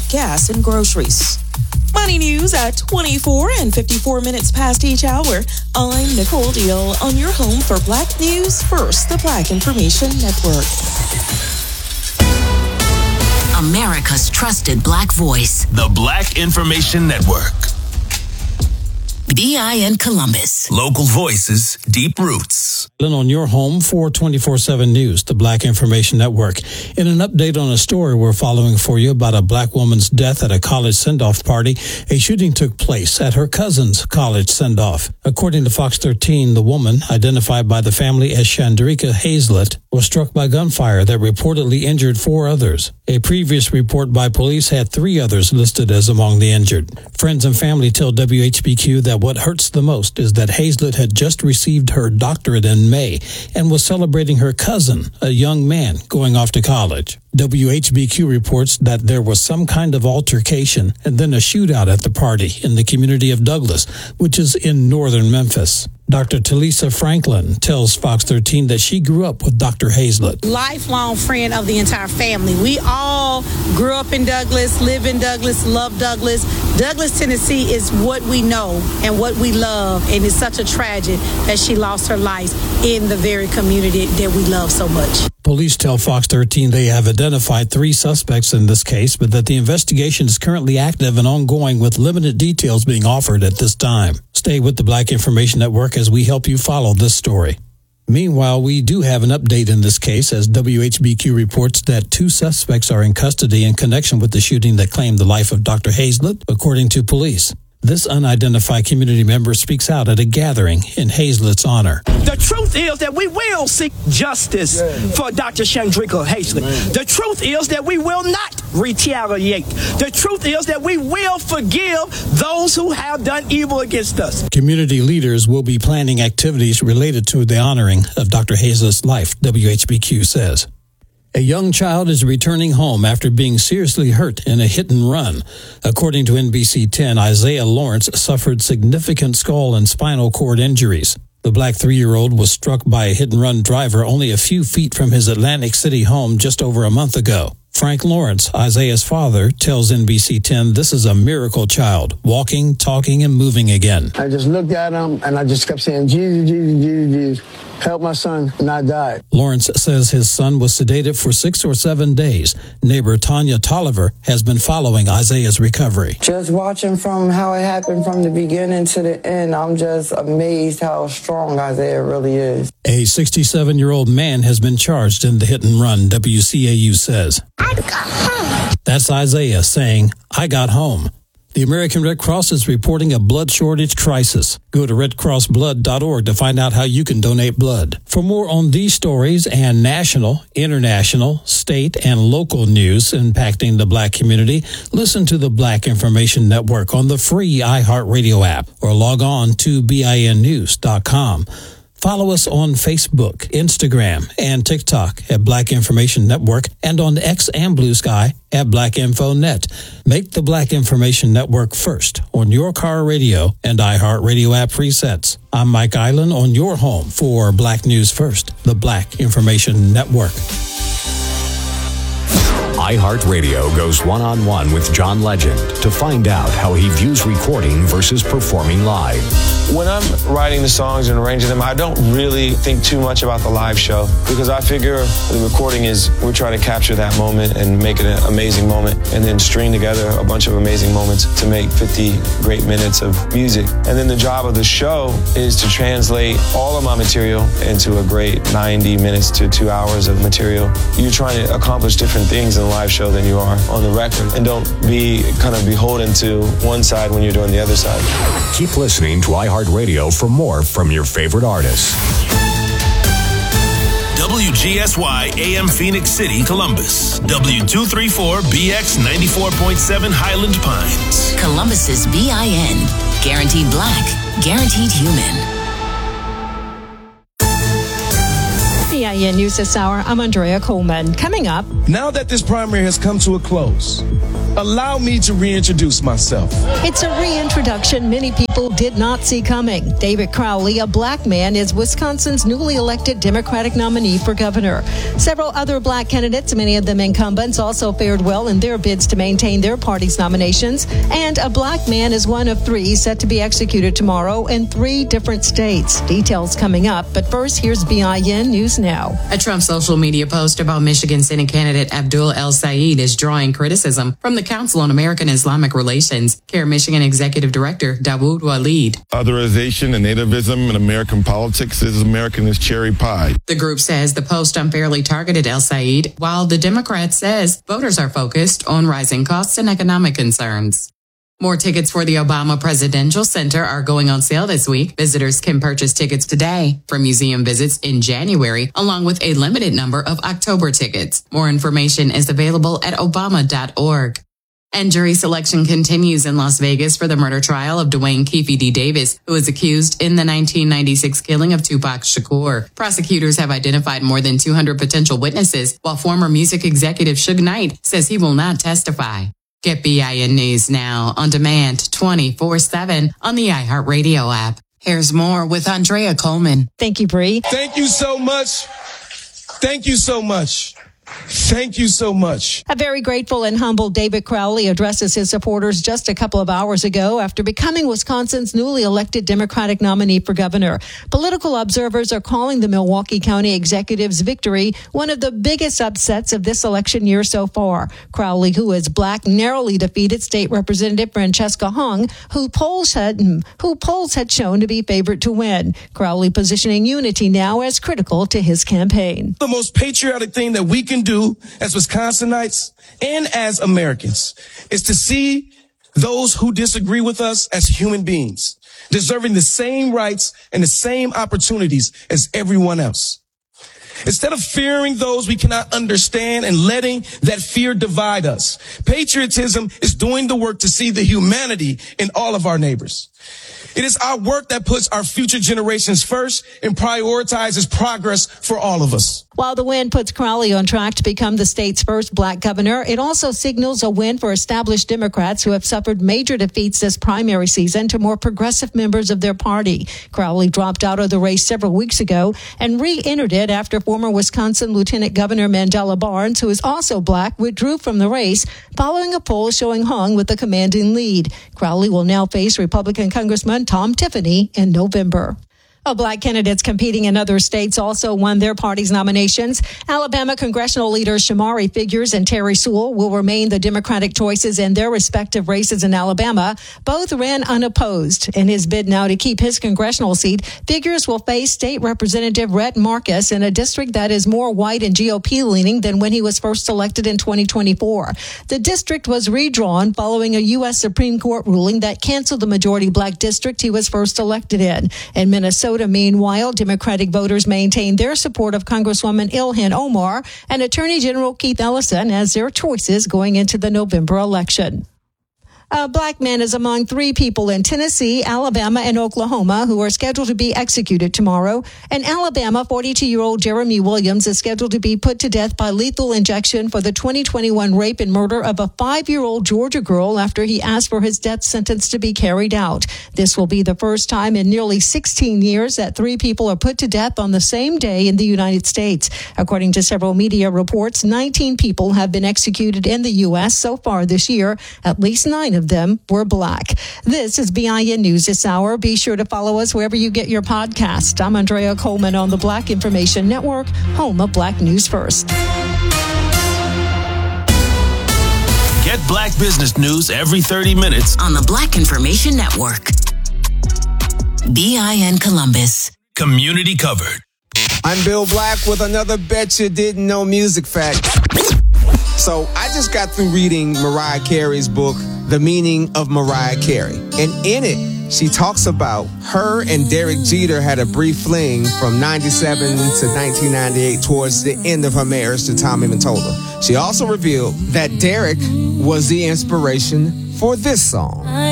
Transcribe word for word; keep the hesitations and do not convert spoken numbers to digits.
gas, and groceries. Money news at twenty-four and fifty-four minutes past each hour. I'm Nicole Deal on your home for Black News First, the Black Information Network. America's trusted Black voice. The Black Information Network. B I N Columbus. Local voices, deep roots. On your home for twenty-four seven News, the Black Information Network. In an update on a story we're following for you about a Black woman's death at a college send-off party, a shooting took place at her cousin's college send-off. According to Fox thirteen, the woman, identified by the family as Chandrika Hazlett, was struck by gunfire that reportedly injured four others. A previous report by police had three others listed as among the injured. Friends and family tell W H B Q that what hurts the most is that Hazlett had just received her doctorate in May and was celebrating her cousin, a young man, going off to college. W H B Q reports that there was some kind of altercation and then a shootout at the party in the community of Douglas, which is in northern Memphis. Doctor Talisa Franklin tells Fox thirteen that she grew up with Doctor Hazlett. Lifelong friend of the entire family. We all grew up in Douglas, live in Douglas, love Douglas. Douglas, Tennessee is what we know and what we love, and it's such a tragedy that she lost her life in the very community that we love so much. Police tell Fox thirteen they have identified three suspects in this case, but that the investigation is currently active and ongoing with limited details being offered at this time. Stay with the Black Information Network as we help you follow this story. Meanwhile, we do have an update in this case as W H B Q reports that two suspects are in custody in connection with the shooting that claimed the life of Doctor Hazlett, according to police. This unidentified community member speaks out at a gathering in Hazlett's honor. The truth is that we will seek justice yeah. for Doctor Chandrika Hazlett. Man. The truth is that we will not retaliate. The truth is that we will forgive those who have done evil against us. Community leaders will be planning activities related to the honoring of Doctor Hazlett's life, W H B Q says. A young child is returning home after being seriously hurt in a hit and run. According to N B C ten, Isaiah Lawrence suffered significant skull and spinal cord injuries. The black three-year-old was struck by a hit-and-run driver only a few feet from his Atlantic City home just over a month ago. Frank Lawrence, Isaiah's father, tells N B C ten this is a miracle child, walking, talking, and moving again. I just looked at him, and I just kept saying, Jesus, Jesus, Jesus, Jesus. Help my son not die. Lawrence says his son was sedated for six or seven days. Neighbor Tanya Tolliver has been following Isaiah's recovery. Just watching from how it happened from the beginning to the end, I'm just amazed how strong Isaiah really is. A sixty-seven-year-old man has been charged in the hit and run, W C A U says. I got home. That's Isaiah saying, I got home. The American Red Cross is reporting a blood shortage crisis. Go to red cross blood dot org to find out how you can donate blood. For more on these stories and national, international, state, and local news impacting the black community, listen to the Black Information Network on the free iHeartRadio app or log on to B I N news dot com. Follow us on Facebook, Instagram, and TikTok at Black Information Network and on X and Blue Sky at Black Info Net. Make the Black Information Network first on your car radio and iHeartRadio app presets. I'm Mike Island on your home for Black News First, the Black Information Network. iHeartRadio goes one-on-one with John Legend to find out how he views recording versus performing live. When I'm writing the songs and arranging them, I don't really think too much about the live show because I figure the recording is we're trying to capture that moment and make it an amazing moment and then string together a bunch of amazing moments to make fifty great minutes of music. And then the job of the show is to translate all of my material into a great ninety minutes to two hours of material. You're trying to accomplish different things in a live show than you are on the record. And don't be kind of beholden to one side when you're doing the other side. Keep listening to iHeartRadio for more from your favorite artists. W G S Y A M Phoenix City, Columbus. W two thirty-four B X ninety-four point seven Highland Pines. Columbus's B I N. Guaranteed black. Guaranteed human. B I I N News this hour, I'm Andrea Coleman. Coming up. Now that this primary has come to a close, allow me to reintroduce myself. It's a reintroduction many people did not see coming. David Crowley, a black man, is Wisconsin's newly elected Democratic nominee for governor. Several other black candidates, many of them incumbents, also fared well in their bids to maintain their party's nominations. And a black man is one of three set to be executed tomorrow in three different states. Details coming up. But first, here's B I N News Now. A Trump social media post about Michigan Senate candidate Abdul El-Sayed is drawing criticism from the Council on American Islamic Relations. CARE Michigan Executive Director Dawood Walid. Otherization and nativism in American politics is American as cherry pie. The group says the post unfairly targeted El-Sayed, while the Democrat says voters are focused on rising costs and economic concerns. More tickets for the Obama Presidential Center are going on sale this week. Visitors can purchase tickets today for museum visits in January, along with a limited number of October tickets. More information is available at obama dot org. And jury selection continues in Las Vegas for the murder trial of Dwayne Keefe D. Davis, who is accused in the nineteen ninety-six killing of Tupac Shakur. Prosecutors have identified more than two hundred potential witnesses, while former music executive Suge Knight says he will not testify. Get B I N News now on demand twenty-four seven on the iHeartRadio app. Here's more with Andrea Coleman. Thank you, Bree. Thank you so much. Thank you so much. Thank you so much. A very grateful and humble David Crowley addresses his supporters just a couple of hours ago after becoming Wisconsin's newly elected Democratic nominee for governor. Political observers are calling the Milwaukee County executive's victory one of the biggest upsets of this election year so far. Crowley, who is black, narrowly defeated State Representative Francesca Hung, who polls had who polls had shown to be favored to win. Crowley positioning unity now as critical to his campaign. The most patriotic thing that we can do as Wisconsinites and as Americans is to see those who disagree with us as human beings, deserving the same rights and the same opportunities as everyone else. Instead of fearing those we cannot understand and letting that fear divide us, patriotism is doing the work to see the humanity in all of our neighbors. It is our work that puts our future generations first and prioritizes progress for all of us. While the win puts Crowley on track to become the state's first black governor, it also signals a win for established Democrats who have suffered major defeats this primary season to more progressive members of their party. Crowley dropped out of the race several weeks ago and re-entered it after former Wisconsin Lieutenant Governor Mandela Barnes, who is also black, withdrew from the race following a poll showing Hung with the commanding lead. Crowley will now face Republican Congressman Tom Tiffany in November. Oh, black candidates competing in other states also won their party's nominations. Alabama congressional leaders Shamari Figures and Terry Sewell will remain the Democratic choices in their respective races in Alabama. Both ran unopposed. In his bid now to keep his congressional seat, Figures will face State Representative Rhett Marcus in a district that is more white and G O P-leaning than when he was first elected in twenty twenty-four. The district was redrawn following a U S Supreme Court ruling that canceled the majority black district he was first elected in. In Minnesota, meanwhile, Democratic voters maintain their support of Congresswoman Ilhan Omar and Attorney General Keith Ellison as their choices going into the November election. A black man is among three people in Tennessee, Alabama, and Oklahoma who are scheduled to be executed tomorrow. In Alabama, forty-two-year-old Jeremy Williams is scheduled to be put to death by lethal injection for the twenty twenty-one rape and murder of a five-year-old Georgia girl after he asked for his death sentence to be carried out. This will be the first time in nearly sixteen years that three people are put to death on the same day in the United States. According to several media reports, nineteen people have been executed in the U S so far this year. At least nine of them were black. This is B I N News this hour. Be sure to follow us wherever you get your podcast. I'm Andrea Coleman on the Black Information Network, home of Black News First. Get Black business news every thirty minutes on the Black Information Network. B I N Columbus. Community covered. I'm Bill Black with another Bet You Didn't Know music fact. So I just got through reading Mariah Carey's book, The Meaning of Mariah Carey. And in it, she talks about her and Derek Jeter had a brief fling from ninety-seven to nineteen ninety-eight towards the end of her marriage to Tommy Mottola. She also revealed that Derek was the inspiration for this song.